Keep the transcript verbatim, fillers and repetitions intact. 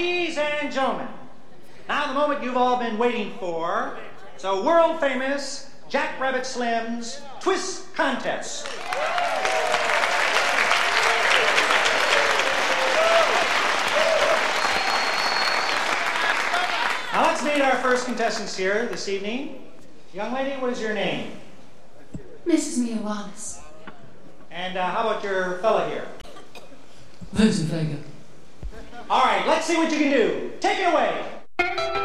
Ladies and gentlemen, now the moment you've all been waiting for, so world famous Jack Rabbit Slim's Twist Contest. Now let's meet our first contestants here this evening. Young lady, what is your name? Missus Mia Wallace. And uh, how about your fella here? Vincent Vega. All right, let's see what you can do. Take it away.